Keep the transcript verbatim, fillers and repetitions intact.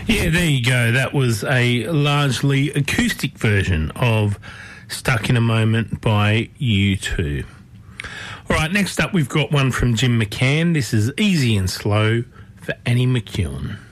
Yeah, there you go. That was a largely acoustic version of Stuck in a Moment by U two. All right, next up we've got one from Jim McCann. This is Easy and Slow for Annie McEwen.